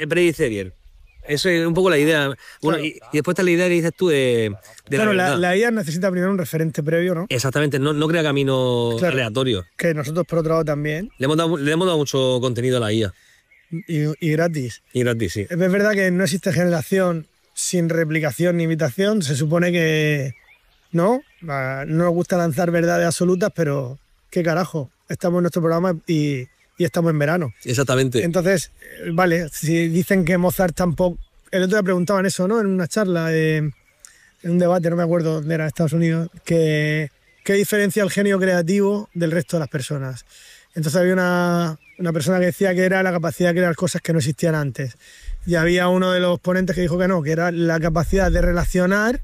predice bien. Eso es un poco la idea. Bueno, claro. y después está la idea que dices tú de claro, la IA necesita primero un referente previo, ¿no? Exactamente, no crea caminos aleatorios. Que nosotros, por otro lado, también. Le hemos dado mucho contenido a la IA. Y gratis. Y gratis, sí. Es verdad que no existe generación sin replicación ni imitación. Se supone que no nos gusta lanzar verdades absolutas, pero qué carajo. Estamos en nuestro programa y estamos en verano. Exactamente. Entonces, vale, si dicen que Mozart tampoco... El otro día preguntaban eso, ¿no? En una charla, en un debate, no me acuerdo dónde era, en Estados Unidos, ¿qué diferencia el genio creativo del resto de las personas? Entonces había una persona que decía que era la capacidad de crear cosas que no existían antes. Y había uno de los ponentes que dijo que no, que era la capacidad de relacionar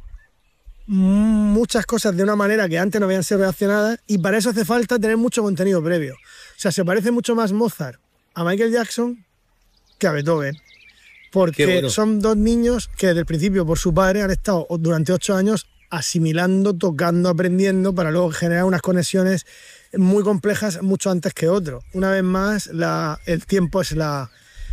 muchas cosas de una manera que antes no habían sido relacionadas, y para eso hace falta tener mucho contenido previo. O sea, se parece mucho más Mozart a Michael Jackson que a Beethoven. Porque son dos niños que desde el principio, por su padre, han estado durante 8 años asimilando, tocando, aprendiendo, para luego generar unas conexiones muy complejas mucho antes que otro. Una vez más, el tiempo es la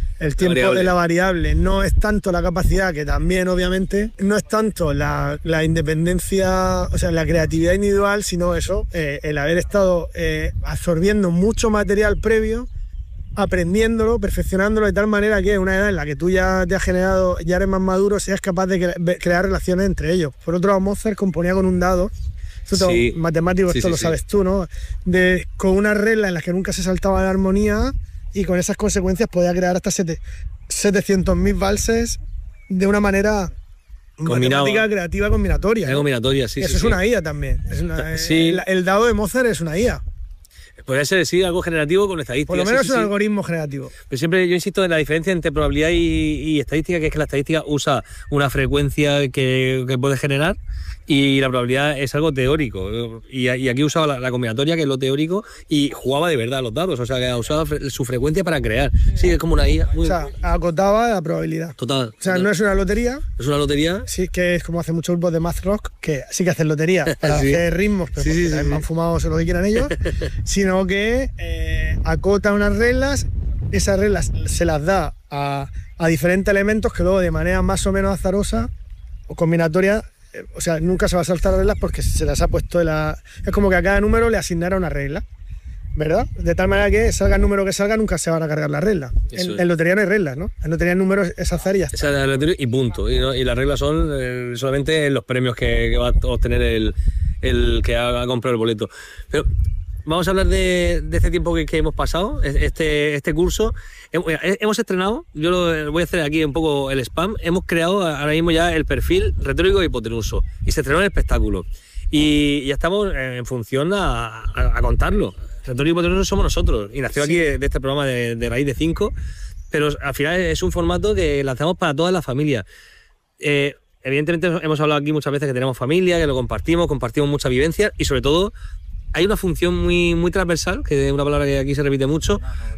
variable. No es tanto la capacidad, que también obviamente, no es tanto la independencia, o sea, la creatividad individual, sino eso, el haber estado absorbiendo mucho material previo, aprendiéndolo, perfeccionándolo de tal manera que en una edad en la que tú ya te has generado, ya eres más maduro, seas capaz de crear relaciones entre ellos. Por otro lado, Mozart componía con un dado. Matemático, esto lo sabes tú, ¿no? Con una regla en la que nunca se saltaba la armonía, y con esas consecuencias podía crear hasta 700.000 valses de una manera matemática creativa combinatoria. ¿no? Combinatoria, sí. Eso es una IA también. El dado de Mozart es una IA. Podría ser, sí, algo generativo con estadística. Por lo menos es un algoritmo generativo. Pero siempre yo insisto en la diferencia entre probabilidad y estadística, que es que la estadística usa una frecuencia que puede generar, y la probabilidad es algo teórico. Y aquí usaba la combinatoria, que es lo teórico, y jugaba de verdad los datos. O sea, que usaba su frecuencia para crear. Sí, es como una IA. Acotaba la probabilidad. Total. O sea, no es una lotería. Es una lotería. Sí, que es como hacen muchos grupos de math rock, que sí que hacen lotería para hacer ritmos, pero también han fumado lo que quieran ellos, sino que acota unas reglas. Esas reglas se las da a diferentes elementos que luego, de manera más o menos azarosa o combinatoria, o sea, nunca se va a saltar reglas porque se las ha puesto es como que a cada número le asignara una regla, ¿verdad? De tal manera que salga el número que salga, nunca se van a cargar las reglas. En lotería no hay reglas, ¿no? En lotería el número es azar y ya está. Esa es la lotería y punto. Y las reglas son solamente los premios que va a obtener el que ha comprado el boleto. Pero vamos a hablar de este tiempo que hemos pasado, este curso. Hemos estrenado, yo voy a hacer aquí un poco el spam, hemos creado ahora mismo ya el perfil Retórico e Hipotenuso, y se estrenó el espectáculo. Y ya estamos en función a contarlo. Retórico e Hipotenuso somos nosotros, y nació aquí de este programa de Raíz de 5, pero al final es un formato que lanzamos para toda la familia. Evidentemente hemos hablado aquí muchas veces que tenemos familia, que lo compartimos muchas vivencias, y sobre todo hay una función muy, muy transversal, que es una palabra que aquí se repite mucho,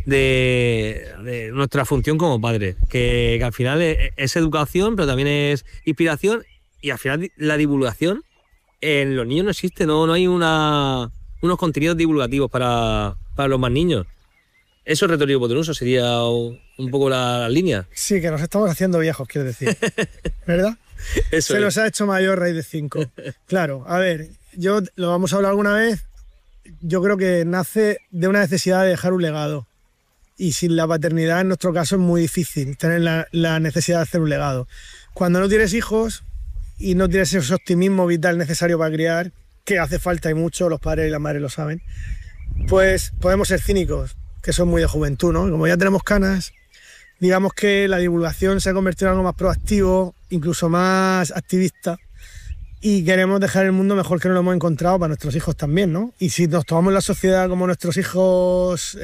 de nuestra función como padres, que al final es educación, pero también es inspiración, y al final la divulgación en los niños no existe, no hay unos contenidos divulgativos para los más niños. Eso es Retórico Hipotenuso, sería un poco la línea. Sí, que nos estamos haciendo viejos, quiero decir, ¿verdad? Se nos ha hecho mayor Raíz de 5. Claro, a ver, lo vamos a hablar alguna vez. Yo creo que nace de una necesidad de dejar un legado, y sin la paternidad en nuestro caso es muy difícil tener la necesidad de hacer un legado. Cuando no tienes hijos y no tienes ese optimismo vital necesario para criar, que hace falta y mucho, los padres y las madres lo saben, pues podemos ser cínicos, que son muy de juventud, ¿no? Como ya tenemos canas, digamos que la divulgación se ha convertido en algo más proactivo, incluso más activista, y queremos dejar el mundo mejor que no lo hemos encontrado para nuestros hijos también, ¿no? Y si nos tomamos la sociedad como nuestros hijos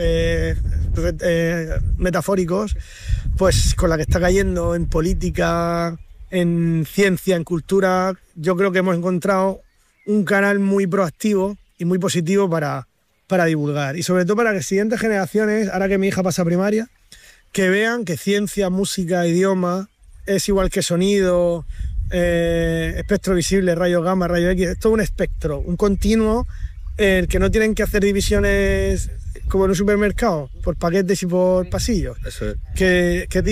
metafóricos, pues con la que está cayendo en política, en ciencia, en cultura, yo creo que hemos encontrado un canal muy proactivo y muy positivo para divulgar. Y sobre todo para que siguientes generaciones, ahora que mi hija pasa a primaria, que vean que ciencia, música, idioma es igual que sonido, espectro visible, rayos gamma, rayos X. Es todo un espectro, un continuo, el que no tienen que hacer divisiones como en un supermercado, por paquetes y por pasillos. Eso es. Que